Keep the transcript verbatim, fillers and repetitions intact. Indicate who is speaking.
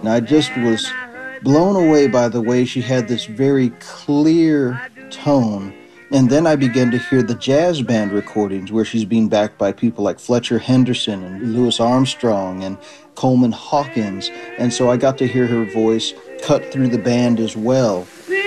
Speaker 1: And I just was blown away by the way she had this very clear tone. And then I began to hear the jazz band recordings where she's being backed by people like Fletcher Henderson and Louis Armstrong and Coleman Hawkins. And so I got to hear her voice cut through the band as well.